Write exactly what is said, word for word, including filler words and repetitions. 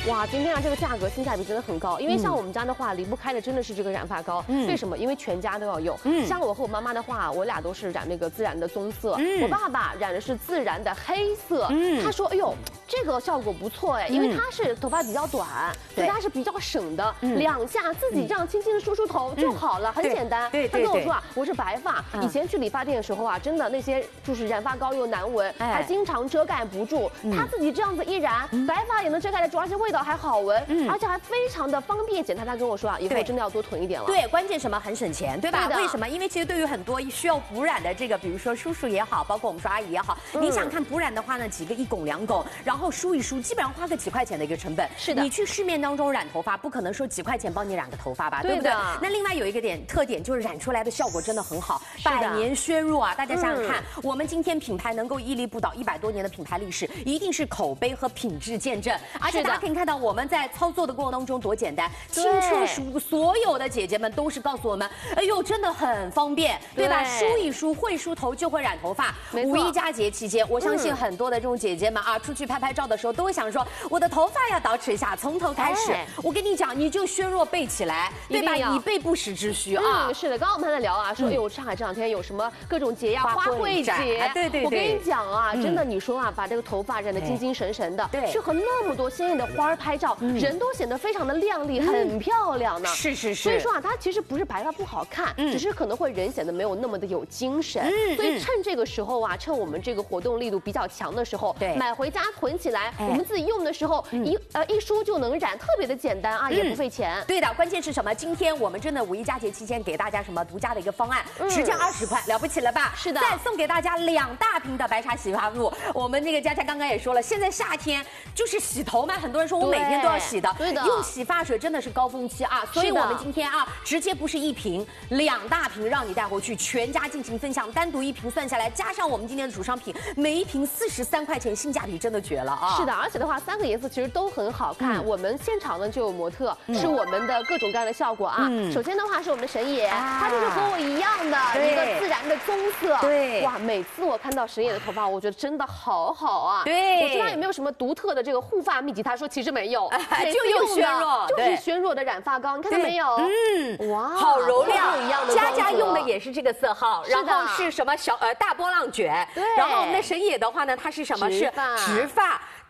哇，今天啊这个价格性价比真的很高，因为像我们家的话，离不开的真的是这个染发膏。嗯，为什么？因为全家都要用。嗯，像我和我妈妈的话，我俩都是染那个自然的棕色，嗯、我爸爸染的是自然的黑色。嗯，他说，哎呦，这个效果不错哎，因为他是头发比较短，所以他是比较省的，两下自己这样轻轻的梳梳头就好了，很简单。对，他跟我说啊，我是白发，以前去理发店的时候啊，真的那些就是染发膏又难闻，还经常遮盖不住。他自己这样子一染，白发也能遮盖得住，而且味道还好闻，而且还非常的方便简单。他跟我说啊，以后真的要多囤一点了。 对，关键什么很省钱，对吧？为什么？因为其实对于很多需要补染的这个，比如说叔叔也好，包括我们说阿姨也好，你想看补染的话呢，几个一拱两拱，然后梳一梳，基本上花个几块钱的一个成本。是的，你去市面当中染头发，不可能说几块钱帮你染个头发吧，对不对？那另外有一个点特点就是染出来的效果真的很好，百年宣入啊！大家想想看，我们今天品牌能够屹立不倒一百多年的品牌历史，一定是口碑和品质见证。而且大家可以看到，我们在操作的过程当中多简单，轻车熟路，所有的姐姐们都是告诉我们，哎呦，真的很方便，对吧？梳一梳，会梳头就会染头发。五一佳节期间，我相信很多的这种姐姐们啊，出去拍拍照的时候，都会想说，我的头发要捯饬一下，从头开始。我跟你讲，你就削弱背起来，对吧？以备不时之需啊。 是的，刚刚我们还在聊啊，说，哎呦，上海这两天有什么各种节呀，花卉节。 对对对。 我跟你讲啊，真的，你说啊，把这个头发染得精精神神的，对，去和那么多鲜艳的花儿拍照，人都显得非常的靓丽，很漂亮呢。 是是是。 所以说啊，它其实不是白发不好看，只是可能会人显得没有那么的有精神。所以趁这个时候啊，趁我们这个活动力度比较强的时候，对，买回家囤起来，我们自己用的时候一呃一梳就能染，特别的简单啊，也不费钱。 对的，关键是什么？今天我们真的五一佳节期间给大家什么独家的一个方案，直接二十块，了不起了吧？ 是的， 再送给大家两大瓶的白茶洗发露。我们那个佳佳刚刚也说了，现在夏天就是洗头嘛，很多人说我每天都要洗的， 对的， 用洗发水真的是高峰期啊，所以我们今天啊，直接不是一瓶，两大瓶让你带回去，全家进行分享，单独一瓶算下来，加上我们今天的主商品，每一瓶四十三块钱，性价比真的绝了啊！ 是的，而且的话，三个颜色其实都很好看。我们现场呢就有模特，是我们的各种各样的效果啊。首先的话是我们的神野，他就是和我一样的一个自然的棕色。对，哇，每次我看到神野的头发，我觉得真的好好啊。对，我知道有没有什么独特的这个护发秘籍？他说其实没有， 就用宣弱， 就是宣弱的染发膏，你看到没有？嗯，哇， 好柔亮，一样的。佳佳用的也是这个色号，然后是什么小呃大波浪卷，然后我们的神野的话呢，它是什么？是直发。